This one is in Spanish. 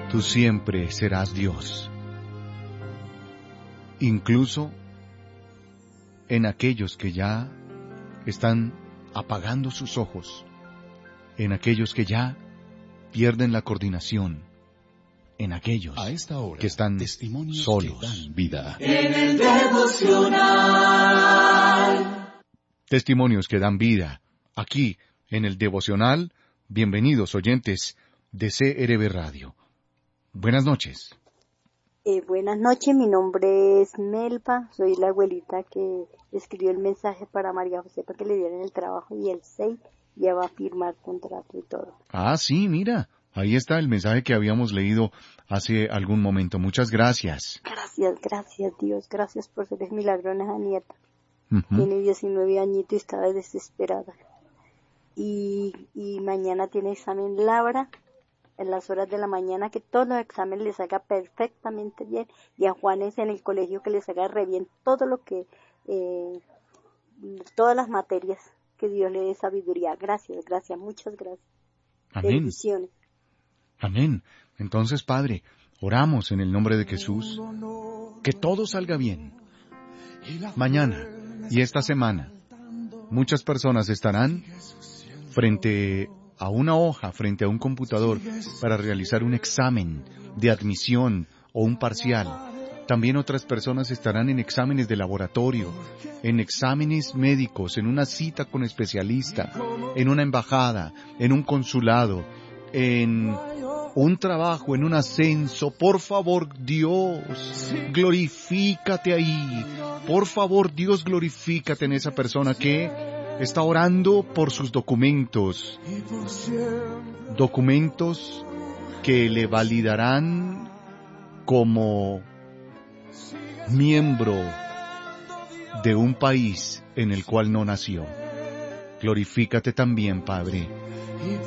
Tú siempre serás Dios, incluso en aquellos que ya están apagando sus ojos, en aquellos que ya pierden la coordinación, en aquellos A esta hora, que están testimonios solos. que dan vida. En el devocional. Testimonios que dan vida. Aquí, en el devocional, bienvenidos oyentes de CRB Radio. Buenas noches. Buenas noches, mi nombre es Melba, soy la abuelita que escribió el mensaje para María José para que le dieran el trabajo y el 6 ya va a firmar contrato y todo. Ah, sí, mira, ahí está el mensaje que habíamos leído hace algún momento. Muchas gracias. Gracias Dios, gracias por ser milagro en esa nieta. Ujú. Tiene 19 añitos y estaba desesperada. Y mañana tiene examen Laura en las horas de la mañana, que todos los exámenes les haga perfectamente bien, y a Juanes en el colegio que les haga re bien todo lo que, todas las materias, que Dios le dé sabiduría. Gracias, muchas gracias. Amén. Bendiciones. Amén. Entonces, Padre, oramos en el nombre de Jesús, que todo salga bien. Mañana y esta semana, muchas personas estarán frente a una hoja, frente a un computador, para realizar un examen de admisión o un parcial. También otras personas estarán en exámenes de laboratorio, en exámenes médicos, en una cita con especialista, en una embajada, en un consulado, en un trabajo, en un ascenso. Por favor, Dios, glorifícate ahí. Por favor, Dios, glorifícate en esa persona que está orando por sus documentos. Documentos que le validarán como miembro de un país en el cual no nació. Glorifícate también, Padre,